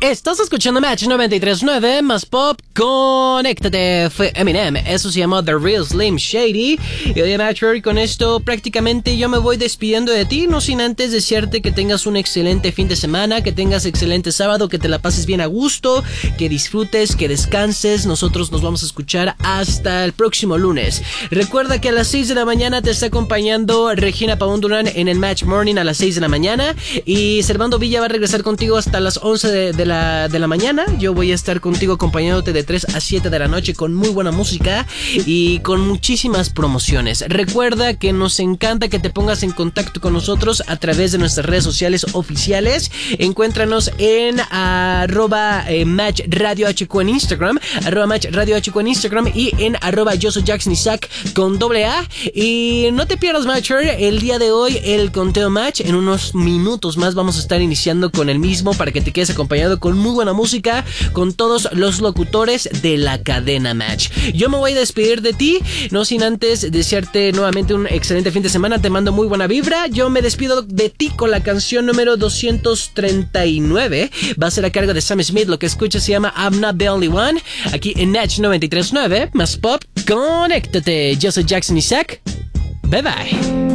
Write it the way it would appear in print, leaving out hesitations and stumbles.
Estás escuchando Match 93.9 más pop, conéctate. Fue Eminem, eso se llamó The Real Slim Shady. Y oye Match, con esto prácticamente yo me voy despidiendo de ti, no sin antes desearte que tengas un excelente fin de semana, que tengas excelente sábado, que te la pases bien a gusto, que disfrutes, que descanses. Nosotros nos vamos a escuchar hasta el próximo lunes. Recuerda que a las 6 de la mañana te está acompañando Regina Pavón Durán en el Match Morning a las 6 de la mañana. Y Servando Villa va a regresar contigo hasta las 11 de la mañana. Yo voy a estar contigo acompañándote de 3 a 7 de la noche con muy buena música y con muchísimas promociones. Recuerda que nos encanta que te pongas en contacto con nosotros a través de nuestras redes sociales oficiales. Encuéntranos en @Match Radio HQ en Instagram, @Match Radio HQ en Instagram y en @Yo soy Jackson Isaac con AA. Y no te pierdas, Matcher, el día de hoy el conteo Match. En unos minutos más vamos a estar iniciando con el mismo para que te quedes acompañado con muy buena música, con todos los locutores de la cadena Match. Yo me voy a despedir de ti, no sin antes desearte nuevamente un excelente fin de semana. Te mando muy buena vibra. Yo me despido de ti con la canción número 239. Va a ser a cargo de Sam Smith. Lo que escuchas se llama I'm Not the Only One. Aquí en Match 93.9 más pop, conéctate. Yo soy Jackson Isaac. Bye bye.